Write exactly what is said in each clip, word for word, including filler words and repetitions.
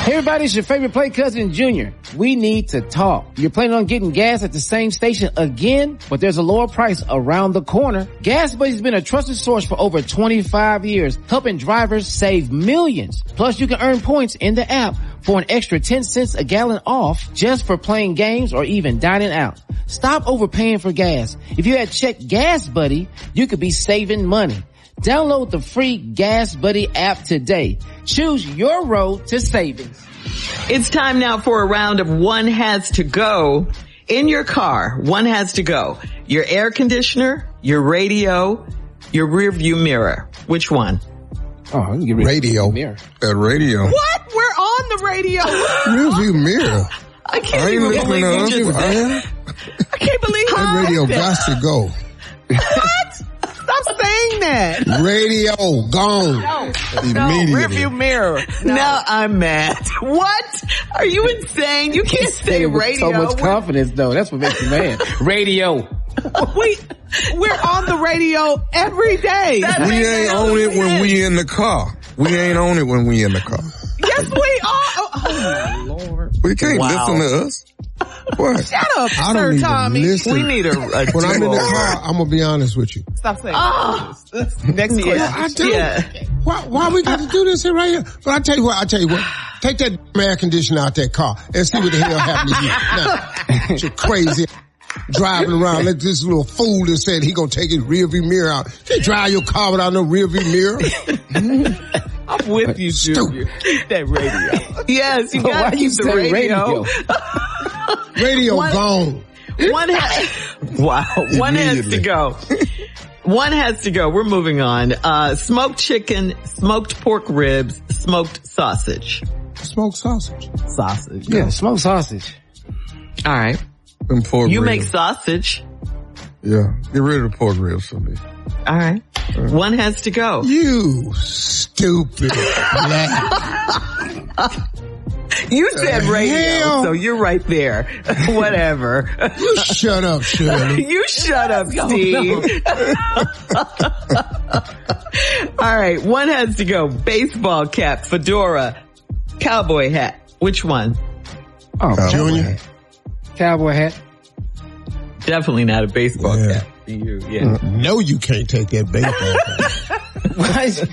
Hey everybody, it's your favorite play cousin Junior. We need to talk. You're planning on getting gas at the same station again, but there's a lower price around the corner. Gas Buddy's been a trusted source for over twenty-five years, helping drivers save millions. Plus you can earn points in the app for an extra ten cents a gallon off just for playing games or even dining out. Stop overpaying for gas. If you had checked Gas Buddy, you could be saving money. Download the free Gas Buddy app today. Choose your road to savings. It's time now for a round of One Has to Go. In your car, one has to go. Your air conditioner, your radio, your rear view mirror. Which one? Oh, you get rid radio. of the mirror. At radio. What? We're on the radio. Rear view mirror. I can't I ain't even listening believe to you us. just I am. I can't believe That how radio got to go. What? Stop saying that. Radio gone. No, Immediately. rear view mirror. No. Now I'm mad. What? Are you insane? You can't say With radio. so much confidence though. That's what makes you mad. Radio. We, we're on the radio every day. That We makes ain't no on it when sense. we in the car. We ain't on it when we in the car. Yes, we are. Oh, oh Lord. We can't Wow. listen to us. What? Shut up, I Sir don't even Tommy. listen. We need a, a When I'm in the duo. car, I'm gonna be honest with you. Stop saying Oh. that. Next Yeah. question. I do. Yeah. Why, why we got to do this here right here? But I tell you what, I tell you what. Take that air conditioner out that car and see what the hell happened to you. Now, you're crazy driving around. Let this little fool that said he gonna take his rear view mirror out. You can't drive your car without no rear view mirror. I'm with you, Junior. Keep that radio. Yes, you Why gotta you keep the say radio. Radio One- gone. One has, wow, one has to go. One has to go. We're moving on. Uh, smoked chicken, smoked pork ribs, smoked sausage. Smoked sausage. Sausage. Yeah, smoked sausage. All right. And pork You ribs. make sausage. Yeah. Get rid of the pork ribs for me. All right. One has to go. You stupid black. You said radio, hell? so you're right there. Whatever. You shut up, Shirley. You shut up, Steve. All right. One has to go. Baseball cap, fedora, cowboy hat. Which one? Oh, Cowboy Junior. hat. Cowboy hat. Definitely not a baseball Yeah. cap for you. Yeah. No, you can't take that baseball cap. Why is-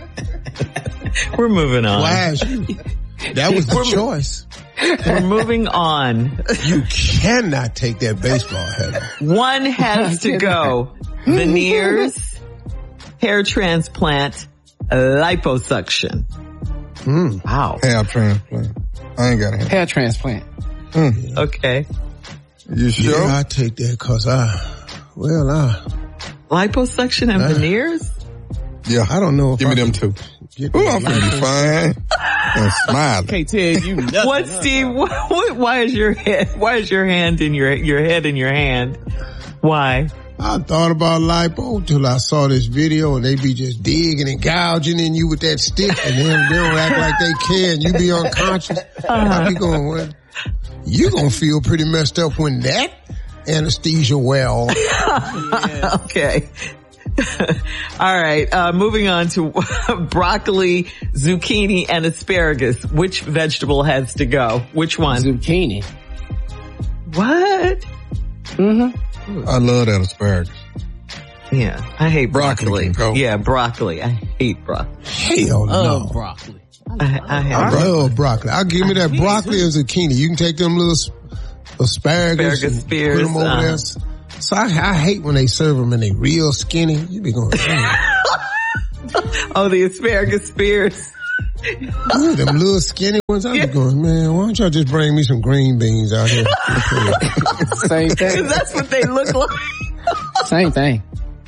We're moving on. Why is you? That was the choice. We're moving on. You cannot take that baseball hat off. One has to go. Veneers, hair transplant, liposuction. Mm. Wow. Hair transplant. I ain't got a hair. hair transplant. Mm. Okay. You sure? Yeah, I take that cause I, well, I, Liposuction and Uh, veneers? Yeah. I don't know if Give I me them can two. get Ooh, that I'm gonna be lipo- fine and smiling. Can't tell you nothing. What, Steve? What, what, why is your head, why is your hand in your, your head in your hand? Why? I thought about lipo till I saw this video and they be just digging and gouging in you with that stick and then they don't act like they care and you be unconscious. I be going, well, you gonna feel pretty messed up when that anesthesia wear off. Okay. All right. Uh, moving on to broccoli, zucchini, and asparagus. Which vegetable has to go? Which one? Zucchini. What? Mm-hmm. I love that asparagus. Yeah, I hate Broccoli broccoli. can go. Yeah, broccoli. I hate broccoli. Hell Oh, no. broccoli. I, I I have love broccoli. I'll give me that broccoli and zucchini. You can take them little s- asparagus, Asparagus and spears, put them over uh-huh. there. So I, I hate when they serve them and they real skinny. You be going, "Man, oh, the asparagus spears. ooh, them little skinny ones. I be going, man, why don't y'all just bring me some green beans out here? Same thing. That's what they look like. Same thing.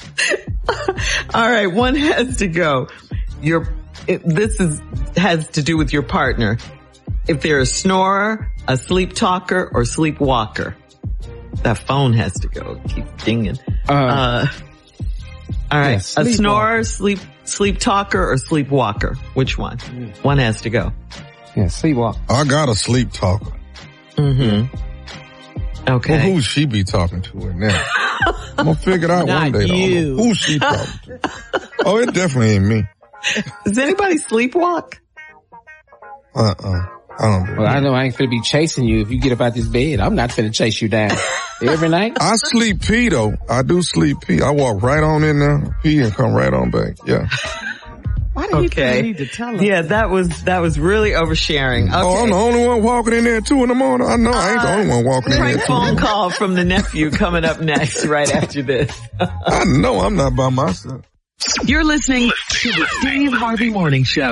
All right, one has to go. Your it, this is has to do with your partner. If they're a snorer, a sleep talker, or sleepwalker, that phone has to go. It keeps dinging. Uh, Uh, all right, yeah, a sleepwalker. snorer, sleep sleep talker, or sleepwalker. Which one? One has to go. yeah, sleepwalk. I got a sleep talker. Mm-hmm. Okay. Well, who she be talking to in there? I'm gonna figure it out one Not day. you. Though. Who she talking to? Oh, it definitely ain't me. Does anybody sleepwalk? Uh-uh. I don't do Well, I know I ain't finna be chasing you if you get up out this bed. I'm not finna chase you down every night. I sleep pee though. I do sleep pee. I walk right on in there, pee and come right on back. Yeah. Why do you Okay. need to tell us? Yeah, that was, that was really oversharing. Okay. Oh, I'm the only one walking in there two in the morning. I know I ain't the only one walking in there Prank two. phone call from the nephew coming up next right after this. I know I'm not by myself. You're listening to the Steve Harvey Morning Show.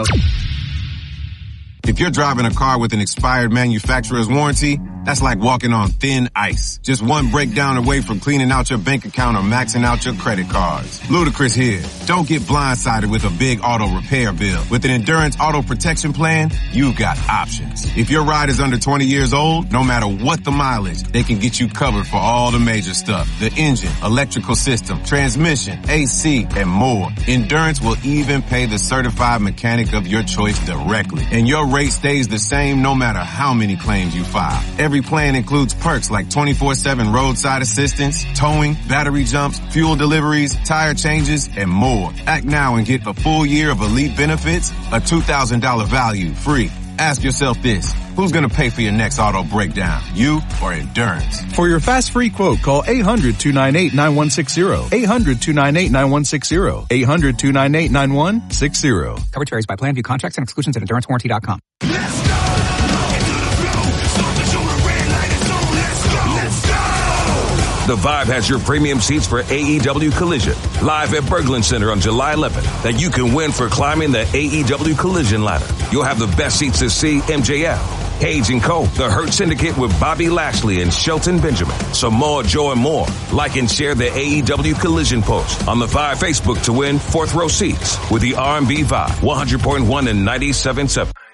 If you're driving a car with an expired manufacturer's warranty, that's like walking on thin ice. Just one breakdown away from cleaning out your bank account or maxing out your credit cards. Ludacris here. Don't get blindsided with a big auto repair bill. With an Endurance Auto Protection Plan, you've got options. If your ride is under twenty years old, no matter what the mileage, they can get you covered for all the major stuff. The engine, electrical system, transmission, A C, and more. Endurance will even pay the certified mechanic of your choice directly. And your rate stays the same no matter how many claims you file. Every plan includes perks like twenty-four seven roadside assistance, towing, battery jumps, fuel deliveries, tire changes, and more. Act now and get a full year of elite benefits, a two thousand dollars value free. Ask yourself this, who's going to pay for your next auto breakdown, you or Endurance? For your fast free quote, call eight hundred, two nine eight, nine one six zero. eight hundred, two nine eight, nine one six zero. eight hundred, two nine eight, nine one six zero. Coverage varies by plan. View contracts and exclusions at endurance warranty dot com. The Vibe has your premium seats for A E W Collision, live at Berglund Center on July eleventh, that you can win for climbing the A E W Collision ladder. You'll have the best seats to see M J F, Page and Co., The Hurt Syndicate with Bobby Lashley and Shelton Benjamin. Samoa Joe and more. Like and share the A E W Collision post on the Vibe Facebook to win fourth row seats with the R and B Vibe, one hundred point one and ninety-seven point seven.